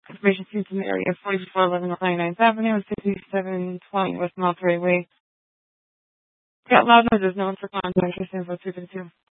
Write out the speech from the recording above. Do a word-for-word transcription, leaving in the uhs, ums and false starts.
Information seems in the area of forty-four eleven North ninety-ninth Avenue and fifty-seven twenty West Monterey Way. Got loud noises, no one for contact. Interesting for two fifty-two.